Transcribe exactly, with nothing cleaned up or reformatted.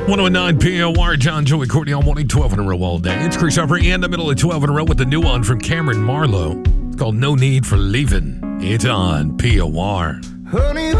one oh nine P O R, John, Joey, Courtney, all morning, twelve in a row all day. It's Chris Harper in the middle of twelve in a row with the new one from Cameron Marlowe. It's called No Need for Leaving. It's on P O R. Honey,